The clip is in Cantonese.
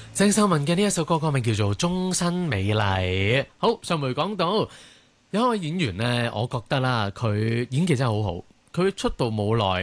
鄭秀文嘅呢一首歌歌名叫做《終身美麗》。好，上回講到有一位演員呢，我覺得啦，佢演技真係好好。佢出道冇耐。